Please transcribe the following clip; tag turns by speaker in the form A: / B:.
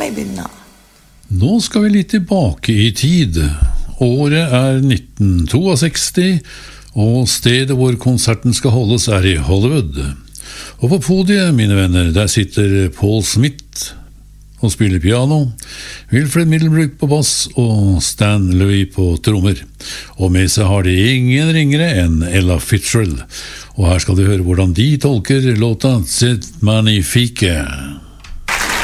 A: maybe not.
B: Nå skal vi litt tilbake i tid. Året er 1962, og stedet hvor konserten skal holdes er i Hollywood. Og på podiet, mine venner, der sitter Paul Smith og spiller piano, Wilfred Middlebrook på bass og Stan Louis på trommer. Og med seg har de ingen ringere enn Ella Fitzgerald. Og her skal du høre hvordan de tolker låta «C'est magnifique».